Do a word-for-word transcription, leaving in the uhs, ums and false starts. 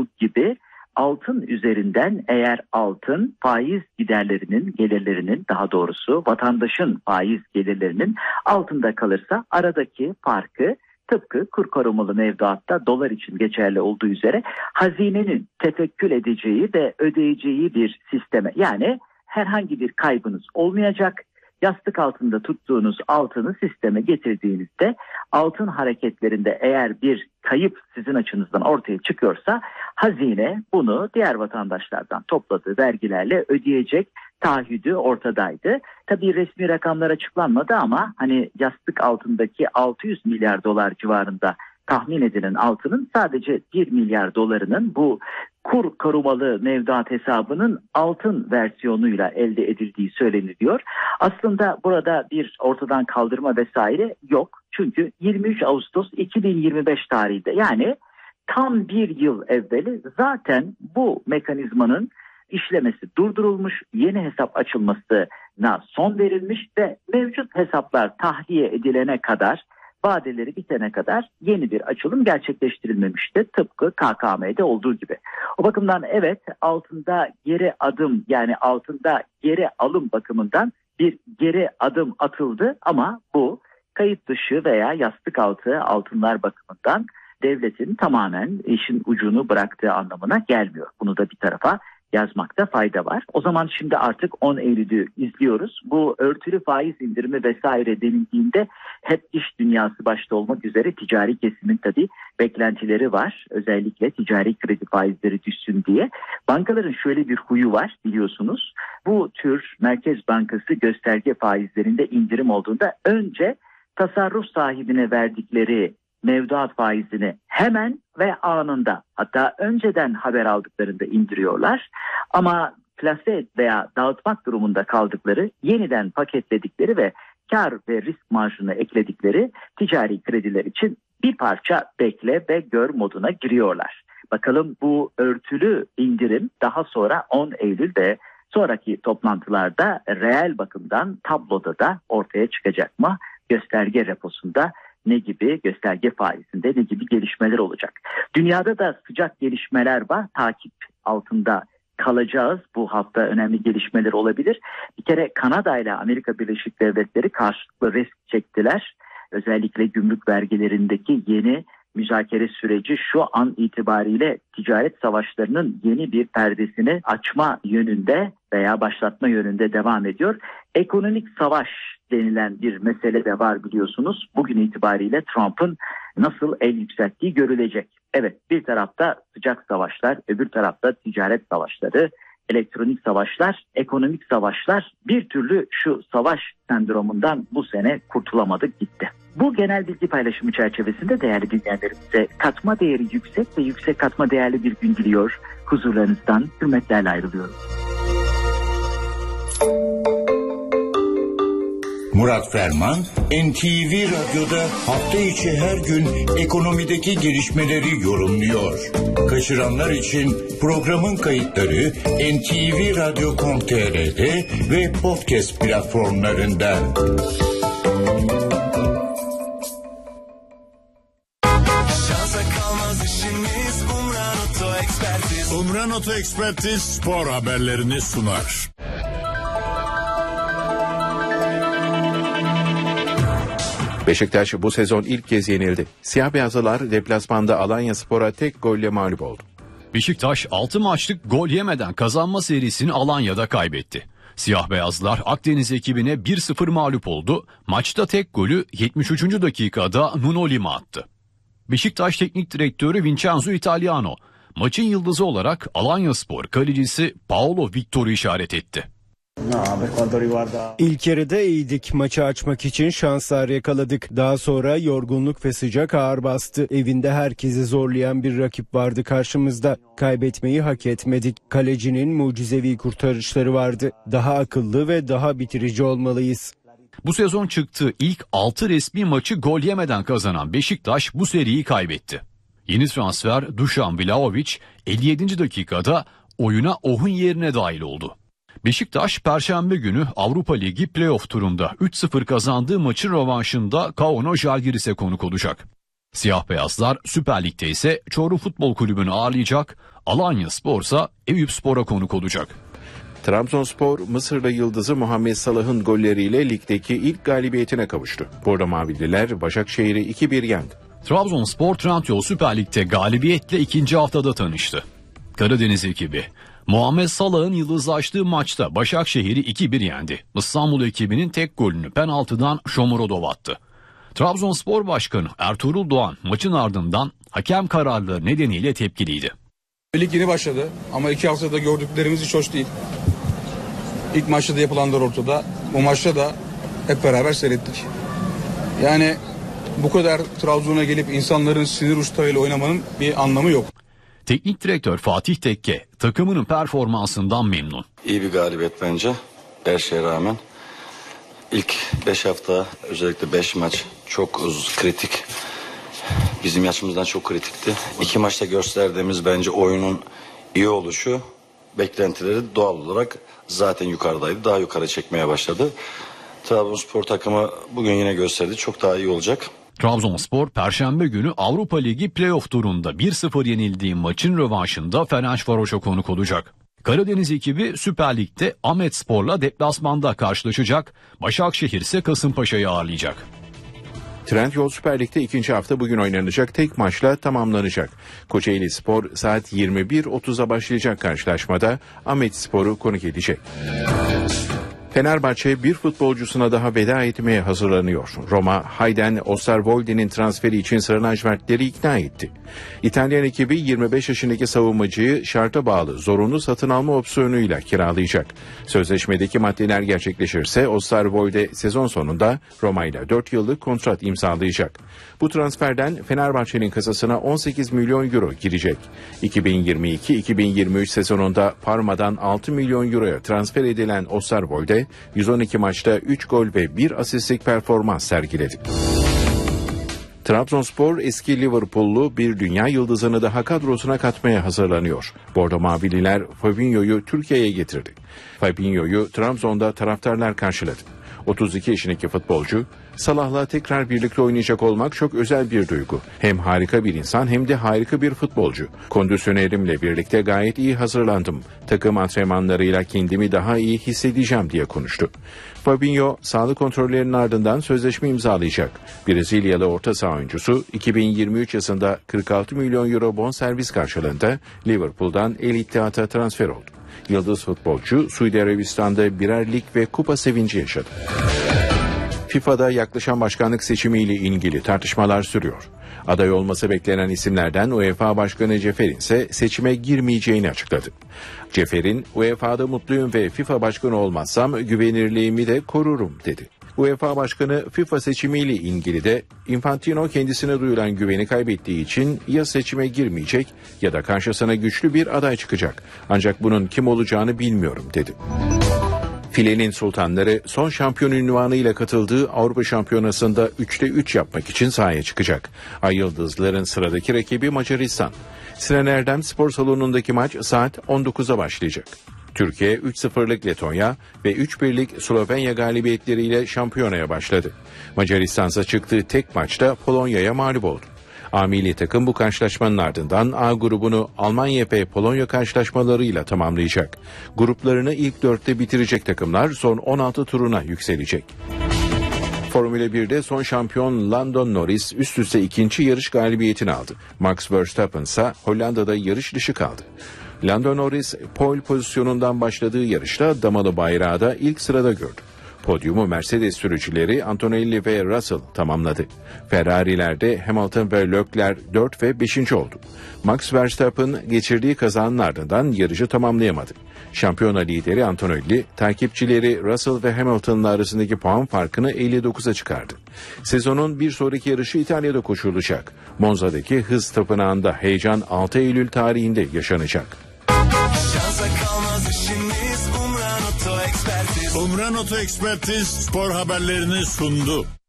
olduğu gibi altın üzerinden, eğer altın faiz giderlerinin, gelirlerinin, daha doğrusu vatandaşın faiz gelirlerinin altında kalırsa aradaki farkı tıpkı kur korumalı mevduatta dolar için geçerli olduğu üzere hazinenin tefekkül edeceği ve ödeyeceği bir sisteme, yani herhangi bir kaybınız olmayacak. Yastık altında tuttuğunuz altını sisteme getirdiğinizde altın hareketlerinde eğer bir kayıp sizin açınızdan ortaya çıkıyorsa hazine bunu diğer vatandaşlardan topladığı vergilerle ödeyecek taahhüdü ortadaydı. Tabii resmi rakamlar açıklanmadı ama hani yastık altındaki altı yüz milyar dolar civarında tahmin edilen altının sadece bir milyar dolarının bu kur korumalı mevduat hesabının altın versiyonuyla elde edildiği söyleniliyor. Aslında burada bir ortadan kaldırma vesaire yok. Çünkü yirmi üç Ağustos iki bin yirmi beş tarihinde, yani tam bir yıl evveli zaten bu mekanizmanın işlemesi durdurulmuş, yeni hesap açılmasına son verilmiş ve mevcut hesaplar tahliye edilene kadar, vadeleri bitene kadar yeni bir açılım gerçekleştirilmemişti. Tıpkı K K M'de olduğu gibi. O bakımdan evet, altında geri adım, yani altında geri alım bakımından bir geri adım atıldı ama bu kayıt dışı veya yastık altı altınlar bakımından devletin tamamen işin ucunu bıraktığı anlamına gelmiyor. Bunu da bir tarafa yazmakta fayda var. O zaman şimdi artık on Eylül'ü izliyoruz. Bu örtülü faiz indirimi vesaire denildiğinde hep iş dünyası başta olmak üzere ticari kesimin tabii beklentileri var. Özellikle ticari kredi faizleri düşsün diye. Bankaların şöyle bir huyu var biliyorsunuz. Bu tür Merkez Bankası gösterge faizlerinde indirim olduğunda önce tasarruf sahibine verdikleri mevduat faizini hemen ve anında, hatta önceden haber aldıklarında indiriyorlar. Ama plase veya dağıtmak durumunda kaldıkları, yeniden paketledikleri ve kar ve risk marjını ekledikleri ticari krediler için bir parça bekle ve gör moduna giriyorlar. Bakalım bu örtülü indirim daha sonra on Eylül ve sonraki toplantılarda reel bakımdan tabloda da ortaya çıkacak mı? Gösterge reposunda ne gibi, gösterge faizinde ne gibi gelişmeler olacak? Dünyada da sıcak gelişmeler var. Takip altında kalacağız. Bu hafta önemli gelişmeler olabilir. Bir kere Kanada ile Amerika Birleşik Devletleri karşılıklı risk çektiler. Özellikle gümrük vergilerindeki yeni müzakere süreci şu an itibariyle ticaret savaşlarının yeni bir perdesini açma yönünde veya başlatma yönünde devam ediyor. Ekonomik savaş denilen bir mesele de var biliyorsunuz. Bugün itibariyle Trump'ın nasıl el yükselttiği görülecek. Evet, bir tarafta sıcak savaşlar, öbür tarafta ticaret savaşları, elektronik savaşlar, ekonomik savaşlar. Bir türlü şu savaş sendromundan bu sene kurtulamadık gitti. Bu genel bilgi paylaşımı çerçevesinde değerli dinleyenlerimize katma değeri yüksek ve yüksek katma değerli bir gün diliyor. Huzurlarınızdan hürmetlerle ayrılıyorum. Murat Ferman, N T V Radyo'da hafta içi her gün ekonomideki gelişmeleri yorumluyor. Kaçıranlar için programın kayıtları en te ve radyo nokta com nokta te r'de ve podcast platformlarında. Umran Oto Ekspertiz spor haberlerini sunar. Beşiktaş bu sezon ilk kez yenildi. Siyah beyazlılar deplasmanda Alanyaspor'a tek golle mağlup oldu. Beşiktaş altı maçlık gol yemeden kazanma serisini Alanya'da kaybetti. Siyah beyazlar Akdeniz ekibine bir sıfır mağlup oldu. Maçta tek golü yetmiş üçüncü dakikada Nuno Lima attı. Beşiktaş Teknik Direktörü Vincenzo Italiano maçın yıldızı olarak Alanyaspor kalecisi Paolo Victor'u işaret etti. İlk yarıda iyiydik. Maçı açmak için şanslar yakaladık. Daha sonra yorgunluk ve sıcak ağır bastı. Evinde herkesi zorlayan bir rakip vardı karşımızda. Kaybetmeyi hak etmedik. Kalecinin mucizevi kurtarışları vardı. Daha akıllı ve daha bitirici olmalıyız. Bu sezon çıktığı ilk altı resmi maçı gol yemeden kazanan Beşiktaş bu seriyi kaybetti. Yeni transfer Dušan Vlahović elli yedinci dakikada oyuna Ohun yerine dahil oldu. Beşiktaş Perşembe günü Avrupa Ligi playoff turunda üç sıfır kazandığı maçın rövanşında Kauno Žalgiris'e konuk olacak. Siyah beyazlar Süper Lig'de ise Çorum Futbol Kulübü'nü ağırlayacak. Alanyaspor ise Eyüpspor'a konuk olacak. Trabzonspor, Mısırlı yıldızı Muhammed Salah'ın golleriyle ligdeki ilk galibiyetine kavuştu. Bordo Mavililer Başakşehir'i iki bir yendi. Trabzonspor Trendyol Süper Lig'de galibiyetle ikinci haftada tanıştı. Karadeniz ekibi Muhammed Salah'ın yıldızlaştığı maçta Başakşehir'i iki bir yendi. İstanbul ekibinin tek golünü penaltıdan Shomurodov attı. Trabzonspor Başkanı Ertuğrul Doğan maçın ardından hakem kararları nedeniyle tepkiliydi. Lig yeni başladı ama iki haftada gördüklerimiz hiç hoş değil. İlk maçta da yapılanlar ortada. Bu maçta da hep beraber seyrettik. Yani bu kadar Trabzon'a gelip insanların sinir uçlarıyla oynamanın bir anlamı yok. Teknik direktör Fatih Tekke takımının performansından memnun. İyi bir galibiyet bence her şeye rağmen. İlk beş hafta özellikle beş maç çok kritik. Bizim yaşımızdan çok kritikti. İki maçta gösterdiğimiz bence oyunun iyi oluşu, beklentileri doğal olarak zaten yukarıdaydı. Daha yukarı çekmeye başladı. Trabzonspor takımı bugün yine gösterdi. Çok daha iyi olacak. Trabzonspor Perşembe günü Avrupa Ligi playoff turunda bir sıfır yenildiği maçın rövanşında Ferencvaros'a konuk olacak. Karadeniz ekibi Süper Lig'de Ahmetspor'la deplasmanda karşılaşacak. Başakşehir ise Kasımpaşa'yı ağırlayacak. Trendyol Süper Lig'de ikinci hafta bugün oynanacak tek maçla tamamlanacak. Kocaelispor saat yirmi bir otuz'a başlayacak karşılaşmada Ahmetspor'u konuk edecek. Fenerbahçe bir futbolcusuna daha veda etmeye hazırlanıyor. Roma, Hayden Osterwolde'nin transferi için Sarı lacivertleri ikna etti. İtalyan ekibi yirmi beş yaşındaki savunmacıyı şarta bağlı zorunlu satın alma opsiyonuyla kiralayacak. Sözleşmedeki maddeler gerçekleşirse Osterwolde sezon sonunda Roma ile dört yıllık kontrat imzalayacak. Bu transferden Fenerbahçe'nin kasasına on sekiz milyon euro girecek. iki bin yirmi iki iki bin yirmi üç sezonunda Parma'dan altı milyon euroya transfer edilen Osterwolde yüz on iki maçta üç gol ve bir asistlik performans sergiledi. Trabzonspor eski Liverpool'lu bir dünya yıldızını daha kadrosuna katmaya hazırlanıyor. Bordo Mavililer Fabinho'yu Türkiye'ye getirdi. Fabinho'yu Trabzon'da taraftarlar karşıladı. otuz iki yaşındaki futbolcu, Salah'la tekrar birlikte oynayacak olmak çok özel bir duygu. Hem harika bir insan hem de harika bir futbolcu. Kondisyonerimle birlikte gayet iyi hazırlandım. Takım antrenmanlarıyla kendimi daha iyi hissedeceğim diye konuştu. Fabinho sağlık kontrollerinin ardından sözleşme imzalayacak. Brezilyalı orta saha oyuncusu iki bin yirmi üç yazında kırk altı milyon euro bonservis karşılığında Liverpool'dan El Ittihad'a transfer oldu. Yıldız futbolcu Suudi Arabistan'da birer lig ve kupa sevinci yaşadı. FIFA'da yaklaşan başkanlık seçimiyle ilgili tartışmalar sürüyor. Aday olması beklenen isimlerden UEFA Başkanı Ceferin ise seçime girmeyeceğini açıkladı. Ceferin, U E F A'da mutluyum ve FIFA Başkanı olmazsam güvenirliğimi de korurum dedi. UEFA Başkanı FIFA seçimiyle ilgili de Infantino kendisine duyulan güveni kaybettiği için ya seçime girmeyecek ya da karşısına güçlü bir aday çıkacak. Ancak bunun kim olacağını bilmiyorum dedi. Filenin sultanları son şampiyon unvanıyla katıldığı Avrupa Şampiyonası'nda üçte üç yapmak için sahaya çıkacak. Ay Yıldızların sıradaki rakibi Macaristan. Sinan Erdem Spor Salonu'ndaki maç saat on dokuz'a başlayacak. Türkiye üç sıfırlık Letonya ve üç birlik Slovenya galibiyetleriyle şampiyonaya başladı. Macaristan ise çıktığı tek maçta Polonya'ya mağlup oldu. A milli takım bu karşılaşmanın ardından A grubunu Almanya ve Polonya karşılaşmalarıyla tamamlayacak. Gruplarını ilk dörtte bitirecek takımlar son on altı turuna yükselecek. Formula birde son şampiyon Lando Norris üst üste ikinci yarış galibiyetini aldı. Max Verstappen ise Hollanda'da yarış dışı kaldı. Lando Norris pole pozisyonundan başladığı yarışta damalı bayrağı da ilk sırada gördü. Podyumu Mercedes sürücüleri Antonelli ve Russell tamamladı. Ferrari'lerde Hamilton ve Leclerc dört ve beşinci oldu. Max Verstappen geçirdiği kazanın ardından yarışı tamamlayamadı. Şampiyona lideri Antonelli, takipçileri Russell ve Hamilton'la arasındaki puan farkını elli dokuz'a çıkardı. Sezonun bir sonraki yarışı İtalya'da koşulacak. Monza'daki hız tapınağında heyecan altı Eylül tarihinde yaşanacak. Umran Oto Ekspertiz spor haberlerini sundu.